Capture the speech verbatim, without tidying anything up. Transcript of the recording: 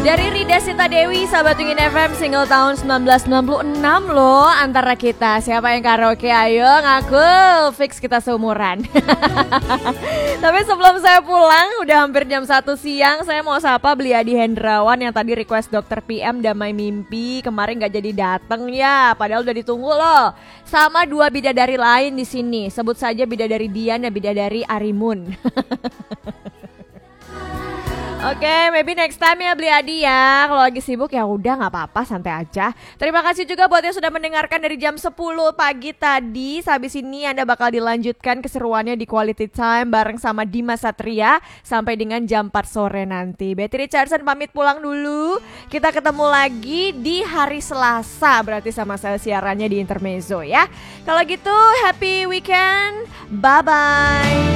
Dari Rida Sita Dewi, sahabat Wingin F M, single tahun sembilan belas sembilan puluh enam loh. Antara kita, siapa yang karaoke? Ayo ngaku, fix kita seumuran. Tapi sebelum saya pulang, udah hampir jam satu siang, saya mau sapa Bliadi Hendrawan yang tadi request dokter P M Damai Mimpi. Kemarin gak jadi dateng ya, padahal udah ditunggu loh. Sama dua bidadari lain di sini, sebut saja bidadari Dian dan bidadari Arimun. Oke, okay, maybe next time ya beli Adi ya. Kalau lagi sibuk ya udah nggak apa-apa, santai aja. Terima kasih juga buat yang sudah mendengarkan dari jam sepuluh pagi tadi. Habis ini Anda bakal dilanjutkan keseruannya di Quality Time bareng sama Dimas Satria sampai dengan jam empat sore nanti. Betty Richardson pamit pulang dulu. Kita ketemu lagi di hari Selasa, berarti sama saya siarannya di Intermezzo ya. Kalau gitu happy weekend. Bye bye.